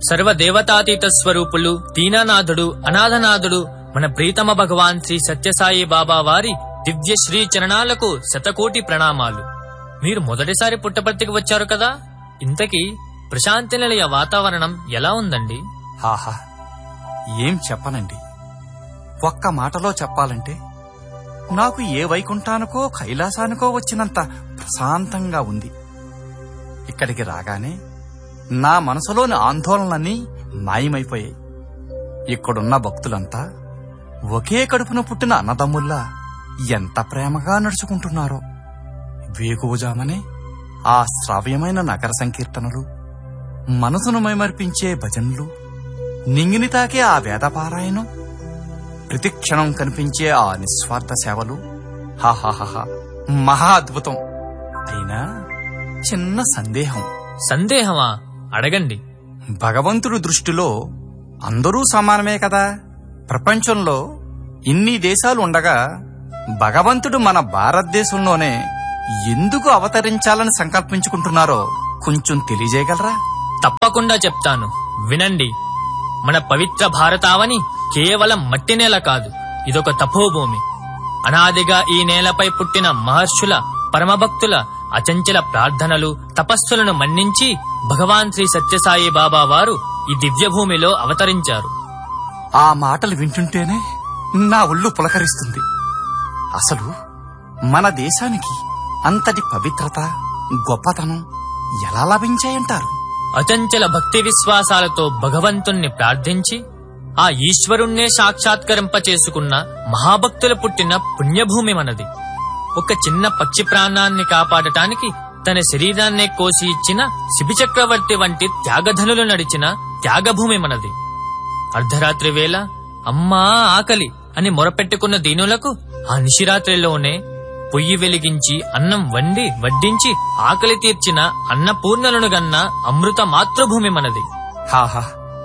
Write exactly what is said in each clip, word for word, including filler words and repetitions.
సర్వదేవతాతీత స్వరూపులు దీనానాథుడు అనాథనాథుడు మన ప్రీతమ భగవాన్ శ్రీ సత్యసాయి బాబా వారి దివ్య శ్రీ చరణాలకు శతకోటి ప్రణామాలు. మీరు మొదటిసారి పుట్టపర్తికి వచ్చారు కదా, ఇంతకీ ప్రశాంతి నిలయ వాతావరణం ఎలా ఉందండి? ఆహా, ఏం చెప్పనండి. ఒక్క మాటలో చెప్పాలంటే నాకు ఏ వైకుంఠానికో కైలాసానికో వచ్చినంత ప్రశాంతంగా ఉంది. ఇక్కడికి రాగానే నా మనసులోని ఆందోళనలన్నీ మాయమైపోయాయి. ఇక్కడున్న భక్తులంతా ఒకే కడుపున పుట్టిన అన్నదమ్ముల్లా ఎంత ప్రేమగా నడుచుకుంటున్నారో. వేకువజామనే ఆ శ్రావ్యమైన నగర సంకీర్తనలు, మనసును మైమర్పించే భజనలు, నింగిని తాకే ఆ వేదపారాయణం, ప్రతిక్షణం కనిపించే ఆ నిస్వార్థ సేవలు, హాహాహా మహా అద్భుతం. అయినా చిన్న సందేహం. సందేహమా? అడగండి. భగవంతుడి దృష్టిలో అందరూ సమానమే కదా. ప్రపంచంలో ఇన్ని దేశాలు ఉండగా భగవంతుడు మన భారతదేశంలోనే ఎందుకు అవతరించాలని సంకల్పించుకుంటున్నారో కొంచెం తెలియజేయగలరా? తప్పకుండా చెప్తాను, వినండి. మన పవిత్ర భారతావని కేవలం మట్టి నేల కాదు, ఇదొక తపోభూమి. అనాదిగా ఈ నేలపై పుట్టిన మహర్షుల, పరమభక్తుల అచంచల ప్రార్థనలు, తపస్సులను మన్నించి భగవాన్ శ్రీ సత్యసాయి బాబా వారు ఈ దివ్యభూమిలో అవతరించారు. ఆ మాటలు వింటుంటేనే నా ఒళ్ళు పులకరిస్తుంది. అసలు మన దేశానికి అంతటి పవిత్రత, గొప్పతనం ఎలా లభించాయంటారు? అచంచల భక్తి విశ్వాసాలతో భగవంతుణ్ణి ప్రార్థించి ఆ ఈశ్వరుణ్ణే సాక్షాత్కరింప చేసుకున్న మహాభక్తులు పుట్టిన పుణ్యభూమి మనది. ఒక చిన్న పక్షి ప్రాణాన్ని కాపాడటానికి తన శరీరాన్నే కోసి ఇచ్చిన శిబిచక్రవర్తి వంటి త్యాగధనులు నడిచిన త్యాగభూమి మనది. అర్ధరాత్రి వేళ అమ్మా ఆకలి అని మొరపెట్టుకున్న దీనులకు ఆ నిశిరాత్రిలోనే పొయ్యి వెలిగించి అన్నం వండి వడ్డించి ఆకలి తీర్చిన అన్నపూర్ణలను గన్న అమృత మాతృభూమి మనది. హాహా,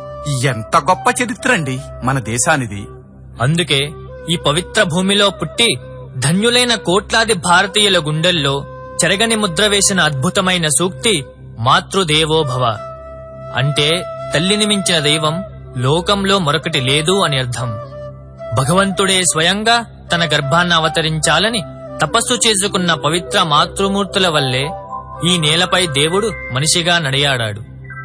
ఎంత గొప్ప చరిత్రండి మన దేశానిది. అందుకే ఈ పవిత్ర భూమిలో పుట్టి ధన్యులైన కోట్లాది భారతీయుల గుండెల్లో చెరగని ముద్ర వేసిన అద్భుతమైన సూక్తి మాతృదేవోభవ. అంటే తల్లిని మించిన దైవం లోకంలో మరొకటి లేదు అని అర్థం. భగవంతుడే స్వయంగా తన గర్భాన్ని అవతరించాలని తపస్సు చేసుకున్న పవిత్ర మాతృమూర్తుల వల్లే ఈ నేలపై దేవుడు మనిషిగా నడియాడాడు.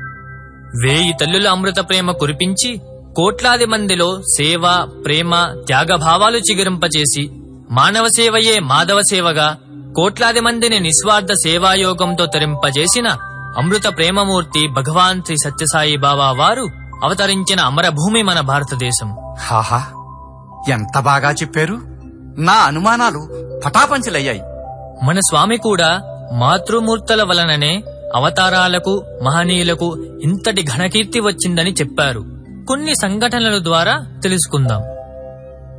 వేయి తల్లుల అమృత ప్రేమ కురిపించి కోట్లాది మందిలో సేవ, ప్రేమ, త్యాగభావాలు చిగురింపచేసి మానవ సేవయే మాధవ సేవగా కోట్లాది మందిని నిస్వార్థ సేవాయోగంతో తరింపజేసిన అమృత ప్రేమమూర్తి భగవాన్ శ్రీ సత్యసాయి బాబా వారు అవతరించిన అమరభూమి మన భారతదేశం. హాహా, ఎంత బాగా చెప్పారు. నా అనుమానాలు పటాపంచలయ్యాయి. మన స్వామి కూడా మాతృమూర్తుల వలననే అవతారాలకు, మహనీయులకు ఇంతటి ఘనకీర్తి వచ్చిందని చెప్పారు. కొన్ని సంఘటనల ద్వారా తెలుసుకుందాం.